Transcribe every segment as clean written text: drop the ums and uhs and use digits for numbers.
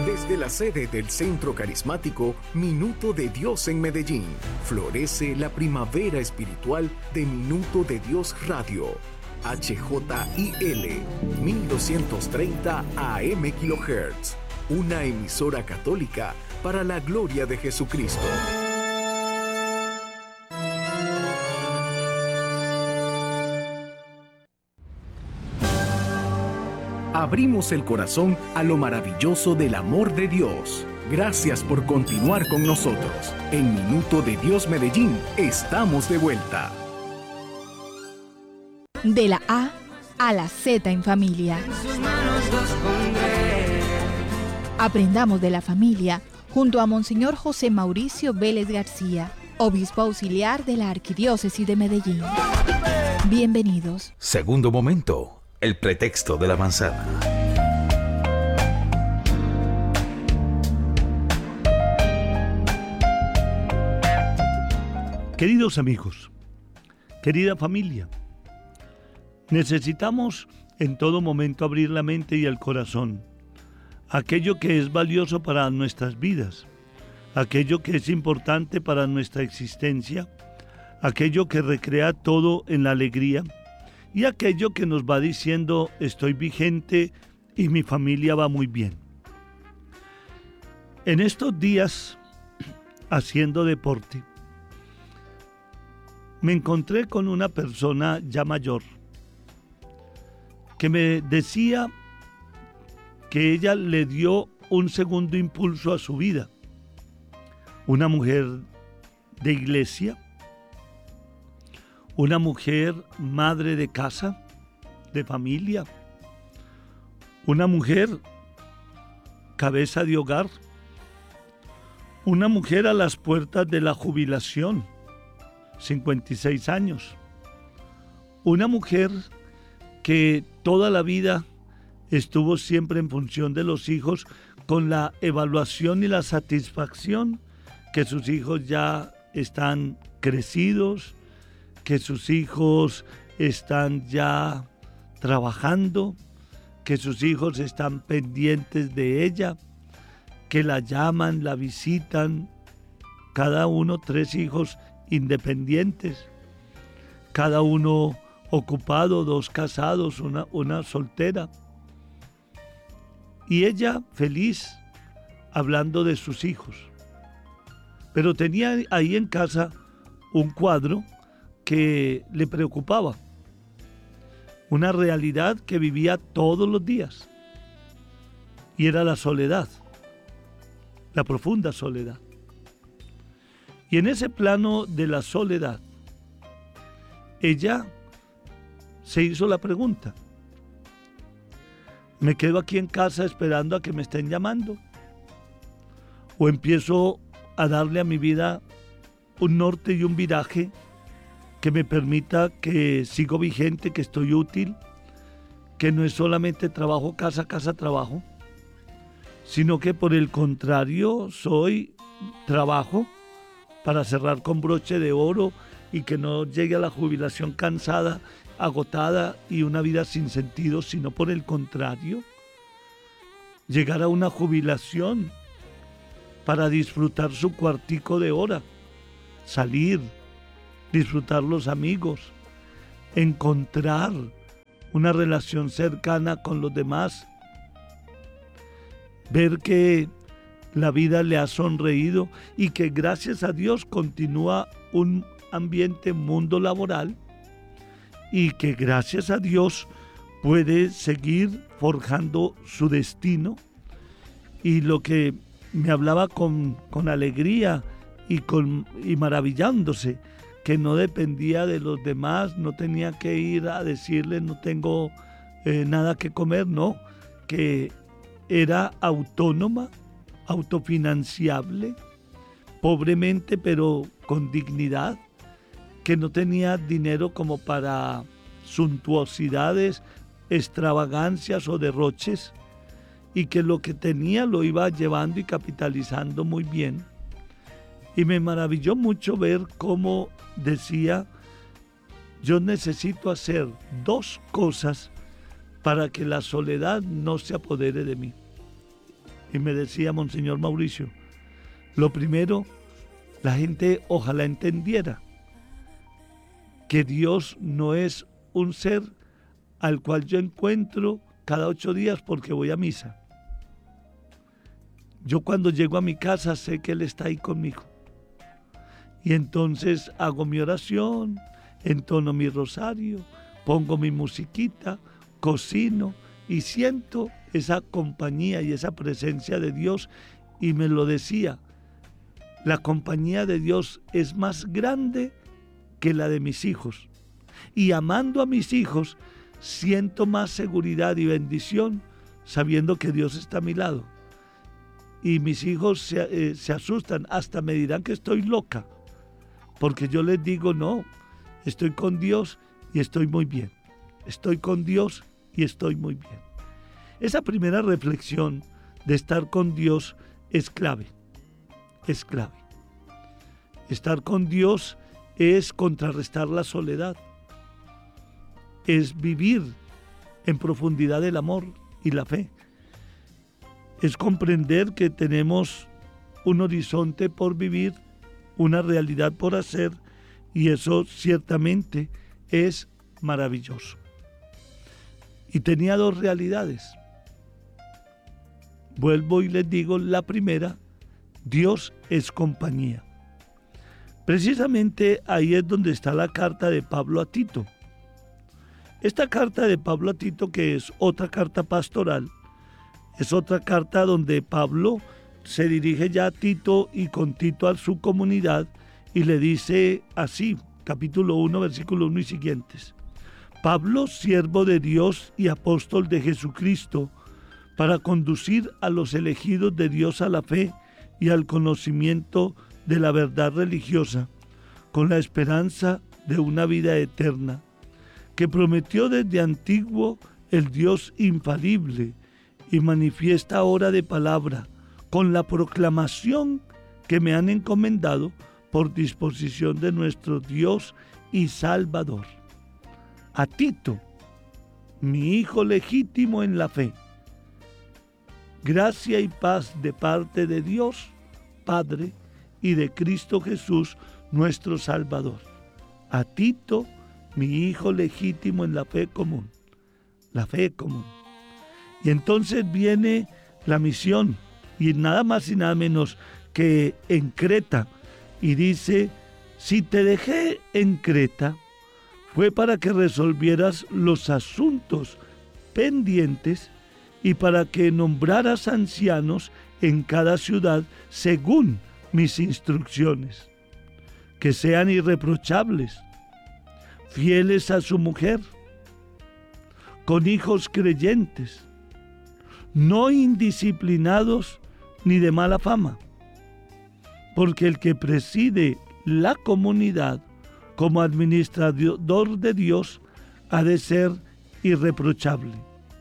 Desde la sede del Centro Carismático Minuto de Dios en Medellín, florece la primavera espiritual de Minuto de Dios Radio. HJIL 1230 AM kHz, una emisora católica para la gloria de Jesucristo. Abrimos el corazón a lo maravilloso del amor de Dios. Gracias por continuar con nosotros. En Minuto de Dios Medellín, estamos de vuelta. De la A a la Z en familia. Aprendamos de la familia junto a Monseñor José Mauricio Vélez García, obispo auxiliar de la Arquidiócesis de Medellín. Bienvenidos. Segundo momento. El pretexto de la manzana. Queridos amigos, querida familia, necesitamos en todo momento abrir la mente y el corazón, aquello que es valioso para nuestras vidas, aquello que es importante para nuestra existencia, aquello que recrea todo en la alegría, y aquello que nos va diciendo estoy vigente y mi familia va muy bien. En estos días, haciendo deporte, me encontré con una persona ya mayor que me decía que ella le dio un segundo impulso a su vida. Una mujer de iglesia, una mujer madre de casa, de familia, una mujer cabeza de hogar, una mujer a las puertas de la jubilación, 56 años, una mujer que toda la vida estuvo siempre en función de los hijos con la evaluación y la satisfacción que sus hijos ya están crecidos, que sus hijos están ya trabajando, que sus hijos están pendientes de ella, que la llaman, la visitan, cada uno 3 hijos independientes, cada uno ocupado, 2 casados, una soltera. Y ella feliz hablando de sus hijos. Pero tenía ahí en casa un cuadro que le preocupaba, una realidad que vivía todos los días, y era la soledad, la profunda soledad. Y en ese plano de la soledad, ella se hizo la pregunta: ¿me quedo aquí en casa esperando a que me estén llamando? ¿O empiezo a darle a mi vida un norte y un viraje que me permita que sigo vigente, que estoy útil, que no es solamente trabajo, casa, trabajo, sino que por el contrario soy trabajo para cerrar con broche de oro y que no llegue a la jubilación cansada, agotada y una vida sin sentido, sino por el contrario, llegar a una jubilación para disfrutar su cuartico de hora, salir, disfrutar los amigos, encontrar una relación cercana con los demás, ver que la vida le ha sonreído y que gracias a Dios continúa un ambiente, mundo laboral, y que gracias a Dios puede seguir forjando su destino. Y lo que me hablaba con alegría y maravillándose, que no dependía de los demás, no tenía que ir a decirles no tengo nada que comer, no, que era autónoma, autofinanciable, pobremente pero con dignidad, que no tenía dinero como para suntuosidades, extravagancias o derroches, y que lo que tenía lo iba llevando y capitalizando muy bien. Y me maravilló mucho ver cómo decía: yo necesito hacer 2 cosas para que la soledad no se apodere de mí. y me decía, Monseñor Mauricio, lo primero, la gente ojalá entendiera que Dios no es un ser al cual yo encuentro cada 8 días porque voy a misa. Yo cuando llego a mi casa sé que Él está ahí conmigo. Y entonces hago mi oración, entono mi rosario, pongo mi musiquita, cocino y siento esa compañía y esa presencia de Dios. Y me lo decía, la compañía de Dios es más grande que la de mis hijos. Y amando a mis hijos, siento más seguridad y bendición sabiendo que Dios está a mi lado. Y mis hijos se asustan, hasta me dirán que estoy loca, porque yo les digo, no, estoy con Dios y estoy muy bien. Estoy con Dios y estoy muy bien. Esa primera reflexión de estar con Dios es clave, es clave. Estar con Dios es contrarrestar la soledad, es vivir en profundidad el amor y la fe, es comprender que tenemos un horizonte por vivir, una realidad por hacer, y eso ciertamente es maravilloso. Y tenía 2 realidades. Vuelvo y les digo, la primera, Dios es compañía. Precisamente ahí es donde está la carta de Pablo a Tito. Esta carta de Pablo a Tito, que es otra carta pastoral, es otra carta donde Pablo se dirige ya a Tito y con Tito a su comunidad y le dice así, capítulo 1, versículo 1 y siguientes. Pablo, siervo de Dios y apóstol de Jesucristo, para conducir a los elegidos de Dios a la fe y al conocimiento de la verdad religiosa, con la esperanza de una vida eterna, que prometió desde antiguo el Dios infalible y manifiesta ahora de palabra, con la proclamación que me han encomendado por disposición de nuestro Dios y Salvador. A Tito, mi hijo legítimo en la fe, gracia y paz de parte de Dios, Padre, y de Cristo Jesús, nuestro Salvador. A Tito, mi hijo legítimo en la fe común. La fe común. Y entonces viene la misión, y nada más y nada menos que en Creta, y dice, si te dejé en Creta, fue para que resolvieras los asuntos pendientes y para que nombraras ancianos en cada ciudad según mis instrucciones, que sean irreprochables, fieles a su mujer, con hijos creyentes, no indisciplinados ni de mala fama, porque el que preside la comunidad como administrador de Dios ha de ser irreprochable,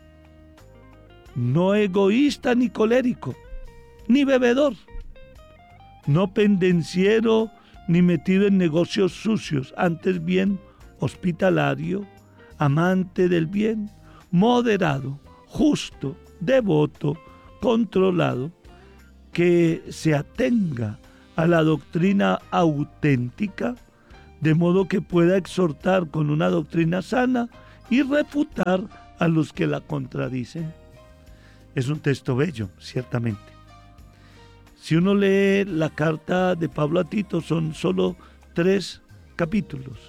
no egoísta ni colérico, ni bebedor, no pendenciero ni metido en negocios sucios, antes bien hospitalario, amante del bien, moderado, justo, devoto, controlado, que se atenga a la doctrina auténtica, de modo que pueda exhortar con una doctrina sana y refutar a los que la contradicen. Es un texto bello, ciertamente. Si uno lee la carta de Pablo a Tito, son solo 3 capítulos.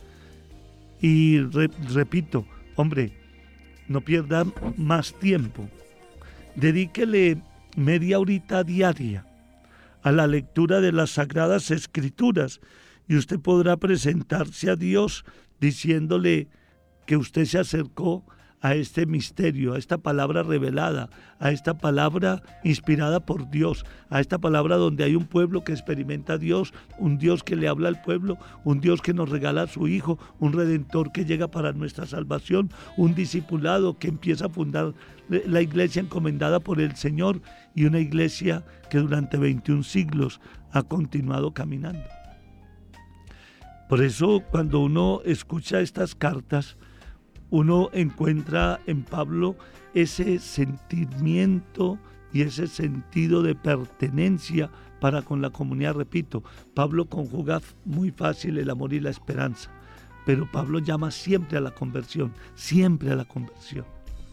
Y repito, hombre, no pierda más tiempo. Dedíquele media horita diaria a la lectura de las Sagradas Escrituras y usted podrá presentarse a Dios diciéndole que usted se acercó a este misterio, a esta palabra revelada, a esta palabra inspirada por Dios, a esta palabra donde hay un pueblo que experimenta a Dios, un Dios que le habla al pueblo, un Dios que nos regala a su Hijo, un Redentor que llega para nuestra salvación, un discipulado que empieza a fundar la iglesia encomendada por el Señor y una iglesia que durante 21 siglos ha continuado caminando. Por eso cuando uno escucha estas cartas, uno encuentra en Pablo ese sentimiento y ese sentido de pertenencia para con la comunidad. Repito, Pablo conjuga muy fácil el amor y la esperanza, pero Pablo llama siempre a la conversión, siempre a la conversión.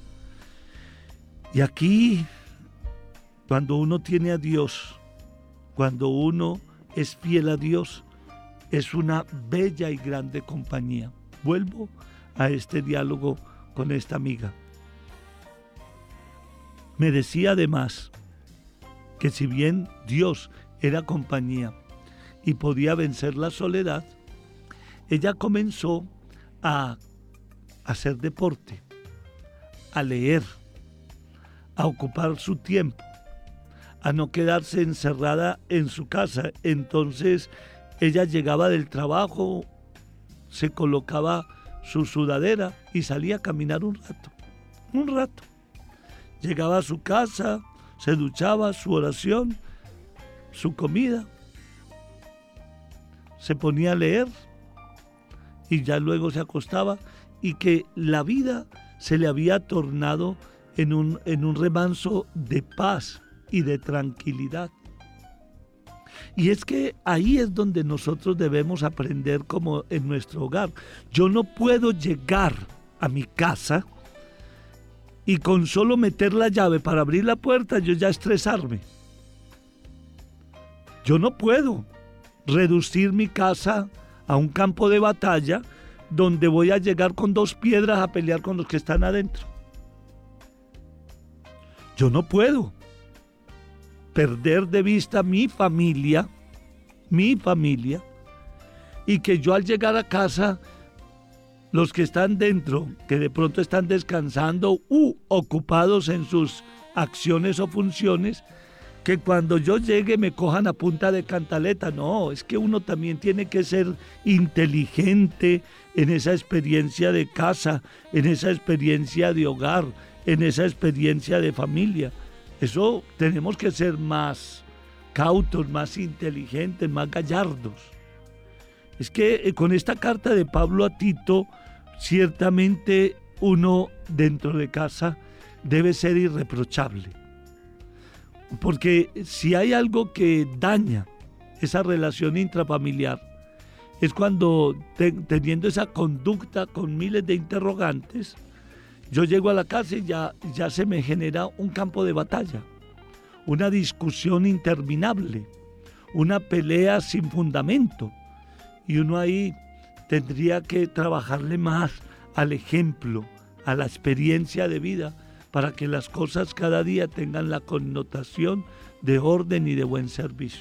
Y aquí, cuando uno tiene a Dios, cuando uno es fiel a Dios, es una bella y grande compañía. Vuelvo a este diálogo con esta amiga. Me decía además que si bien Dios era compañía y podía vencer la soledad, ella comenzó a hacer deporte, a leer, a ocupar su tiempo, a no quedarse encerrada en su casa. Entonces ella llegaba del trabajo, se colocaba su sudadera y salía a caminar un rato. Llegaba a su casa, se duchaba, su oración, su comida, se ponía a leer y ya luego se acostaba, y que la vida se le había tornado en un remanso de paz y de tranquilidad. Y es que ahí es donde nosotros debemos aprender, como en nuestro hogar. Yo no puedo llegar a mi casa y con solo meter la llave para abrir la puerta yo ya estresarme. Yo no puedo reducir mi casa a un campo de batalla donde voy a llegar con 2 piedras a pelear con los que están adentro. Yo no puedo perder de vista mi familia, y que yo al llegar a casa, los que están dentro, que de pronto están descansando ocupados en sus acciones o funciones, que cuando yo llegue me cojan a punta de cantaleta. No, es que uno también tiene que ser inteligente en esa experiencia de casa, en esa experiencia de hogar, en esa experiencia de familia. Eso tenemos que ser más cautos, más inteligentes, más gallardos. Es que con esta carta de Pablo a Tito, ciertamente uno dentro de casa debe ser irreprochable. Porque si hay algo que daña esa relación intrafamiliar, es cuando teniendo esa conducta con miles de interrogantes, yo llego a la casa y ya se me genera un campo de batalla, una discusión interminable, una pelea sin fundamento. Y uno ahí tendría que trabajarle más al ejemplo, a la experiencia de vida, para que las cosas cada día tengan la connotación de orden y de buen servicio.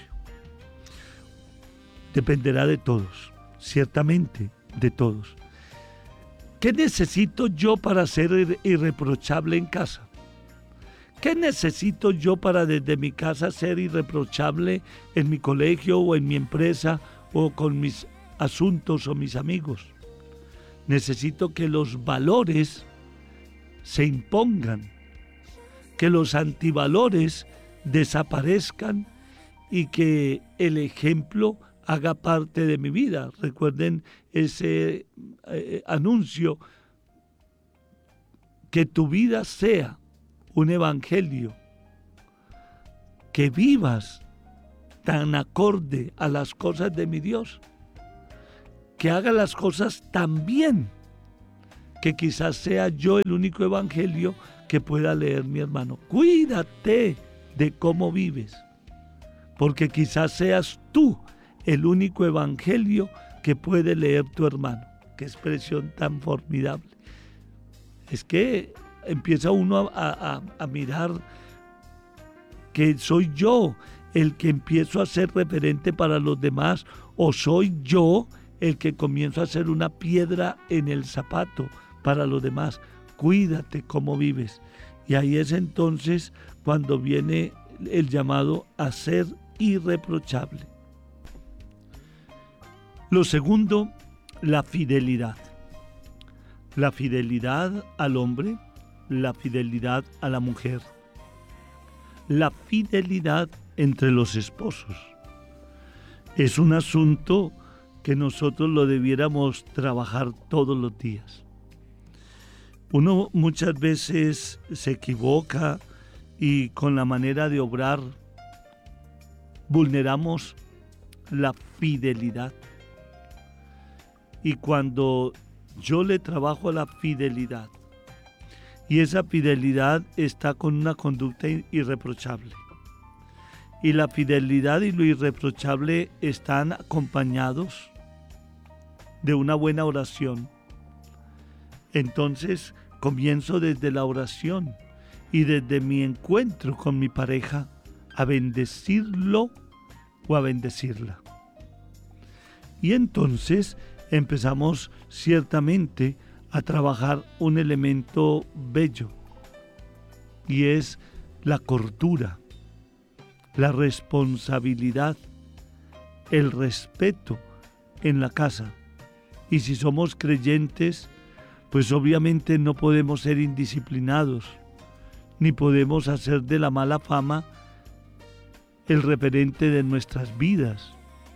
Dependerá de todos, ciertamente de todos. ¿Qué necesito yo para ser irreprochable en casa? ¿Qué necesito yo para desde mi casa ser irreprochable en mi colegio o en mi empresa o con mis asuntos o mis amigos? Necesito que los valores se impongan, que los antivalores desaparezcan y que el ejemplo haga parte de mi vida. Recuerden ese anuncio, que tu vida sea un evangelio, que vivas tan acorde a las cosas de mi Dios, que haga las cosas tan bien, que quizás sea yo el único evangelio que pueda leer mi hermano. Cuídate de cómo vives, porque quizás seas tú el único evangelio que puede leer tu hermano. Qué expresión tan formidable. Es que empieza uno a mirar que soy yo el que empiezo a ser referente para los demás, o soy yo el que comienzo a ser una piedra en el zapato para los demás. Cuídate cómo vives. Y ahí es entonces cuando viene el llamado a ser irreprochable. Lo segundo, la fidelidad. La fidelidad al hombre, la fidelidad a la mujer, la fidelidad entre los esposos. Es un asunto que nosotros lo debiéramos trabajar todos los días. Uno muchas veces se equivoca y con la manera de obrar vulneramos la fidelidad. Y cuando yo le trabajo a la fidelidad, y esa fidelidad está con una conducta irreprochable, y la fidelidad y lo irreprochable están acompañados de una buena oración, entonces comienzo desde la oración y desde mi encuentro con mi pareja a bendecirlo o a bendecirla. Y entonces empezamos ciertamente a trabajar un elemento bello, y es la cordura, la responsabilidad, el respeto en la casa. Y si somos creyentes, pues obviamente no podemos ser indisciplinados, ni podemos hacer de la mala fama el referente de nuestras vidas.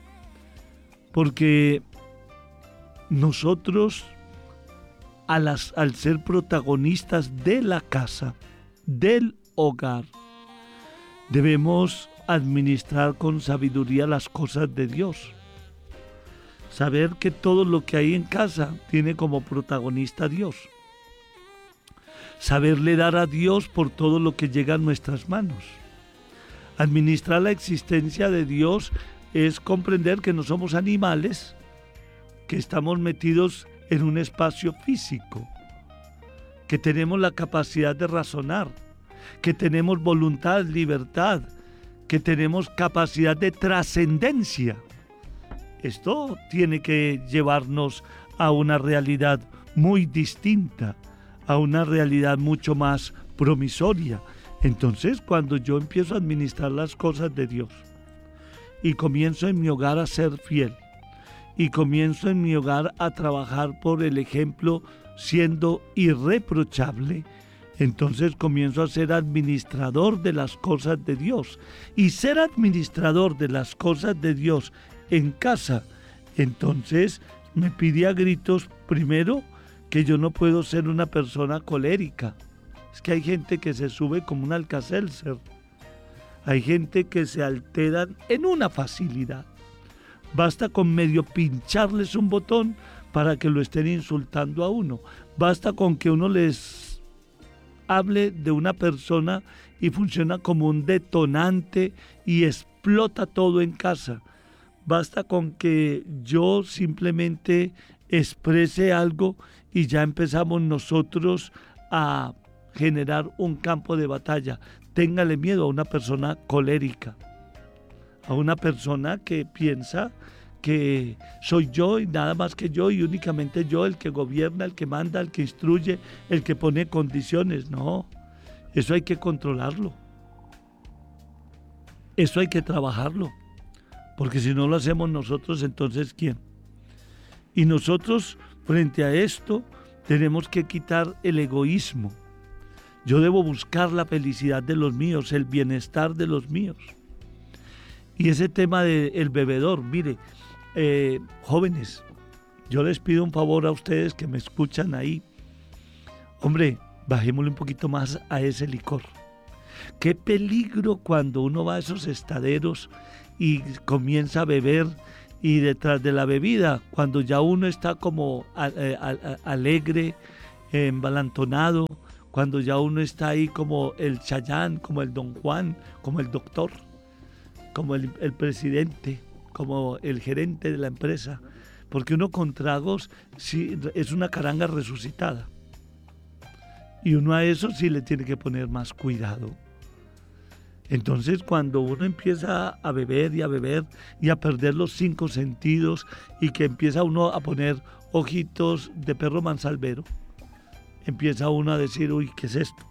Porque nosotros, al ser protagonistas de la casa, del hogar, debemos administrar con sabiduría las cosas de Dios. Saber que todo lo que hay en casa tiene como protagonista a Dios. Saberle dar a Dios por todo lo que llega a nuestras manos. Administrar la existencia de Dios es comprender que no somos animales, que estamos metidos en un espacio físico, que tenemos la capacidad de razonar, que tenemos voluntad, libertad, que tenemos capacidad de trascendencia. Esto tiene que llevarnos a una realidad muy distinta, a una realidad mucho más promisoria. Entonces, cuando yo empiezo a administrar las cosas de Dios y comienzo en mi hogar a ser fiel, y comienzo en mi hogar a trabajar por el ejemplo siendo irreprochable, entonces comienzo a ser administrador de las cosas de Dios. Y ser administrador de las cosas de Dios en casa, entonces me pide a gritos, primero, que yo no puedo ser una persona colérica. Es que hay gente que se sube como un Alka-Seltzer. Hay gente que se alteran en una facilidad. Basta con medio pincharles un botón para que lo estén insultando a uno. Basta con que uno les hable de una persona y funciona como un detonante y explota todo en casa. Basta con que yo simplemente exprese algo y ya empezamos nosotros a generar un campo de batalla. Téngale miedo a una persona colérica, a una persona que piensa que soy yo y nada más que yo y únicamente yo el que gobierna, el que manda, el que instruye, el que pone condiciones. No, eso hay que controlarlo. Eso hay que trabajarlo. Porque si no lo hacemos nosotros, entonces ¿quién? Y nosotros, frente a esto, tenemos que quitar el egoísmo. Yo debo buscar la felicidad de los míos, el bienestar de los míos. Y ese tema del bebedor, mire, jóvenes, yo les pido un favor a ustedes que me escuchan ahí. Hombre, bajémosle un poquito más a ese licor. Qué peligro cuando uno va a esos estaderos y comienza a beber, y detrás de la bebida, cuando ya uno está como alegre, embalantonado, cuando ya uno está ahí como el Chayán, como el Don Juan, como el doctor, como el presidente, como el gerente de la empresa, porque uno con tragos sí, es una caranga resucitada, y uno a eso sí le tiene que poner más cuidado. Entonces, cuando uno empieza a beber y a perder los 5 sentidos, y que empieza uno a poner ojitos de perro mansalvero, empieza uno a decir, uy, ¿qué es esto?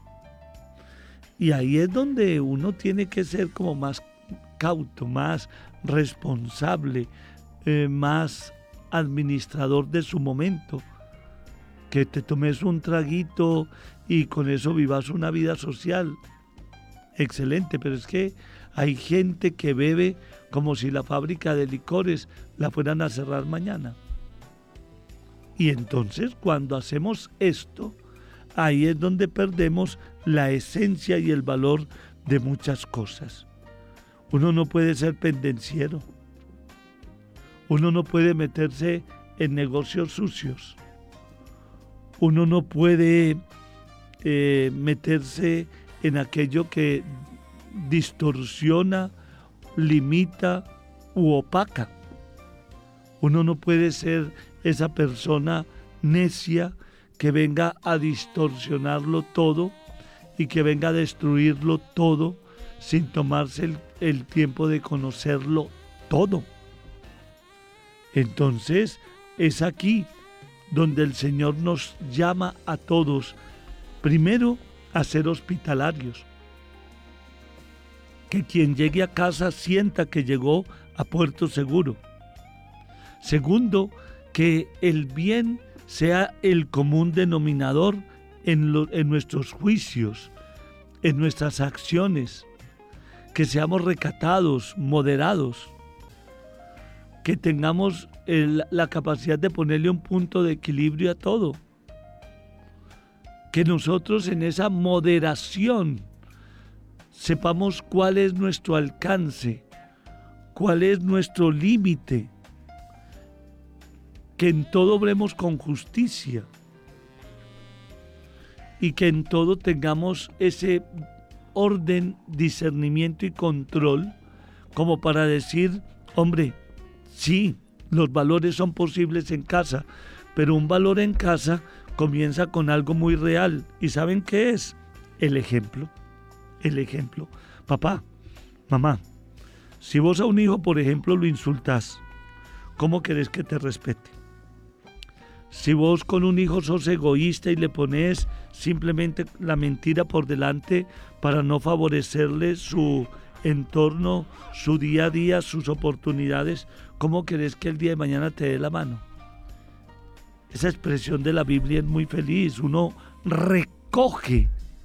Y ahí es donde uno tiene que ser como más cauto, más responsable, más administrador de su momento. Que te tomes un traguito y con eso vivas una vida social. Excelente, pero es que hay gente que bebe como si la fábrica de licores la fueran a cerrar mañana. Y entonces cuando hacemos esto, ahí es donde perdemos la esencia y el valor de muchas cosas. Uno no puede ser pendenciero. Uno no puede meterse en negocios sucios. Uno no puede meterse en aquello que distorsiona, limita u opaca. Uno no puede ser esa persona necia que venga a distorsionarlo todo y que venga a destruirlo todo sin tomarse el tiempo de conocerlo todo. Entonces es aquí donde el Señor nos llama a todos, primero a ser hospitalarios, que quien llegue a casa sienta que llegó a puerto seguro. Segundo, que el bien sea el común denominador en nuestros juicios, en nuestras acciones, que seamos recatados, moderados, que tengamos la capacidad de ponerle un punto de equilibrio a todo, que nosotros en esa moderación sepamos cuál es nuestro alcance, cuál es nuestro límite, que en todo obremos con justicia y que en todo tengamos ese orden, discernimiento y control como para decir, hombre, sí, los valores son posibles en casa, pero un valor en casa comienza con algo muy real. ¿Y saben qué es? El ejemplo. El ejemplo. Papá, mamá, si vos a un hijo, por ejemplo, lo insultás, ¿cómo querés que te respete? Si vos con un hijo sos egoísta y le pones simplemente la mentira por delante para no favorecerle su entorno, su día a día, sus oportunidades, ¿cómo querés que el día de mañana te dé la mano? Esa expresión de la Biblia es muy feliz. Uno recoge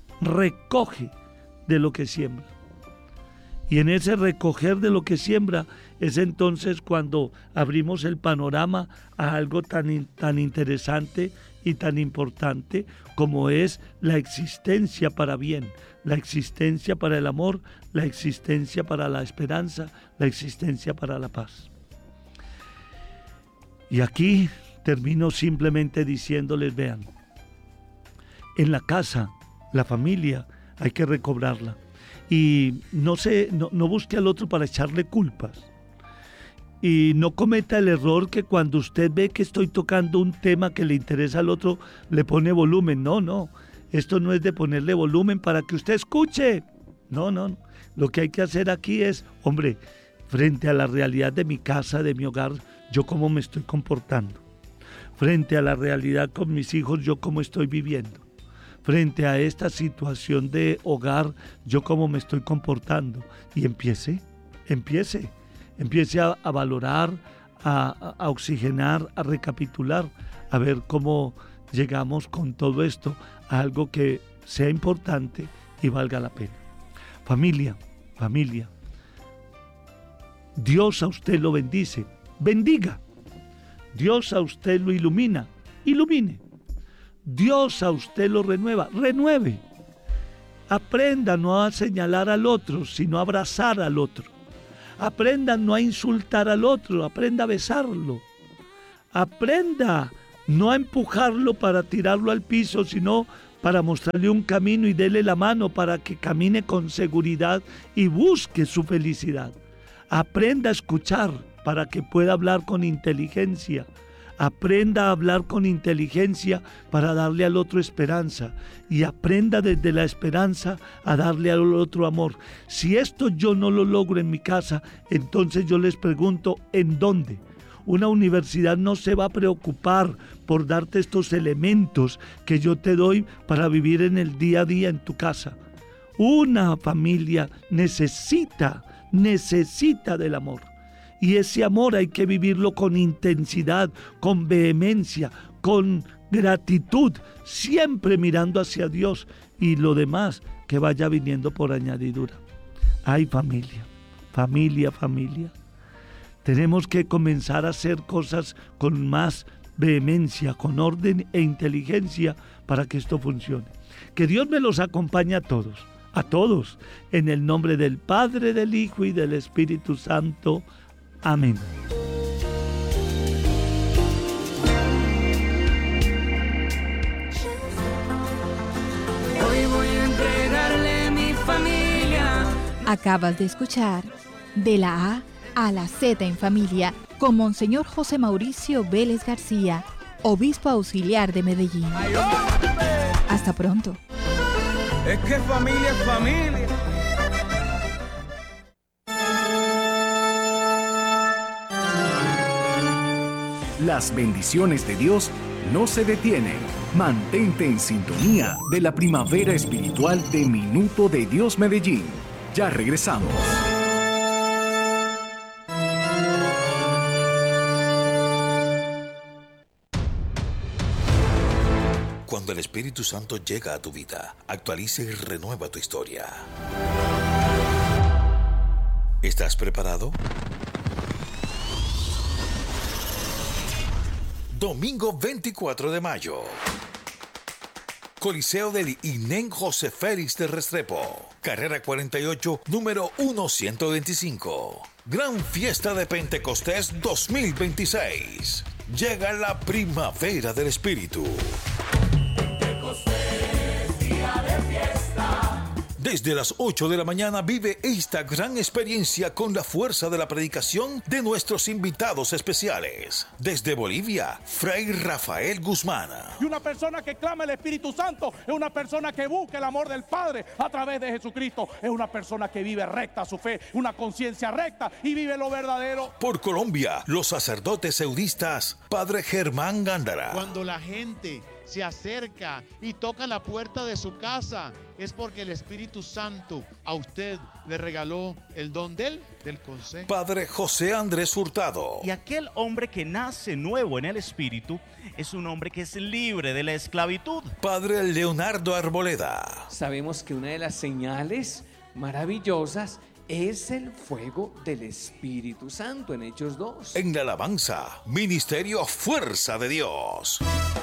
de lo que siembra. Y en ese recoger de lo que siembra es entonces cuando abrimos el panorama a algo tan interesante y tan importante como es la existencia para bien, la existencia para el amor, la existencia para la esperanza, la existencia para la paz. Y aquí termino simplemente diciéndoles, vean, en la casa, la familia, hay que recobrarla. Y no busque al otro para echarle culpas. Y no cometa el error que cuando usted ve que estoy tocando un tema que le interesa al otro, le pone volumen. No. Esto no es de ponerle volumen para que usted escuche. No. Lo que hay que hacer aquí es, hombre, frente a la realidad de mi casa, de mi hogar, yo cómo me estoy comportando. Frente a la realidad con mis hijos, yo cómo estoy viviendo. Frente a esta situación de hogar, yo cómo me estoy comportando. Y empiece a valorar, a oxigenar, a recapitular, a ver cómo llegamos con todo esto a algo que sea importante y valga la pena. Familia, Dios a usted lo bendice, bendiga. Dios a usted lo ilumina, ilumine. Dios a usted lo renueva, renueve. Aprenda no a señalar al otro, sino a abrazar al otro. Aprenda no a insultar al otro, aprenda a besarlo. Aprenda no a empujarlo para tirarlo al piso, sino para mostrarle un camino y dele la mano para que camine con seguridad y busque su felicidad. Aprenda a escuchar para que pueda hablar con inteligencia. Aprenda a hablar con inteligencia para darle al otro esperanza y aprenda desde la esperanza a darle al otro amor. Si esto yo no lo logro en mi casa, entonces yo les pregunto, ¿en dónde? Una universidad no se va a preocupar por darte estos elementos que yo te doy para vivir en el día a día en tu casa. Una familia necesita del amor. Y ese amor hay que vivirlo con intensidad, con vehemencia, con gratitud, siempre mirando hacia Dios y lo demás que vaya viniendo por añadidura. Ay, familia. Tenemos que comenzar a hacer cosas con más vehemencia, con orden e inteligencia para que esto funcione. Que Dios me los acompañe a todos, en el nombre del Padre, del Hijo y del Espíritu Santo. Amén. Hoy voy a entregarle mi familia. Acabas de escuchar De la A a la Z en Familia con Monseñor José Mauricio Vélez García, obispo auxiliar de Medellín. Hasta pronto. Es que familia es familia. Las bendiciones de Dios no se detienen. Mantente en sintonía de la primavera espiritual de Minuto de Dios Medellín. Ya regresamos. Cuando el Espíritu Santo llega a tu vida, actualiza y renueva tu historia. ¿Estás preparado? Domingo 24 de mayo. Coliseo del INEN José Félix de Restrepo. Carrera 48, número 1125. Gran Fiesta de Pentecostés 2026. Llega la primavera del Espíritu. Desde las 8 de la mañana vive esta gran experiencia con la fuerza de la predicación de nuestros invitados especiales. Desde Bolivia, Fray Rafael Guzmán. Y una persona que clama el Espíritu Santo es una persona que busca el amor del Padre a través de Jesucristo. Es una persona que vive recta su fe, una conciencia recta y vive lo verdadero. Por Colombia, los sacerdotes eudistas, Padre Germán Gándara. Cuando la gente se acerca y toca la puerta de su casa, es porque el Espíritu Santo a usted le regaló el don del consejo. Padre José Andrés Hurtado. Y aquel hombre que nace nuevo en el Espíritu es un hombre que es libre de la esclavitud. Padre Leonardo Arboleda. Sabemos que una de las señales maravillosas es el fuego del Espíritu Santo en Hechos 2. En la alabanza, Ministerio Fuerza de Dios.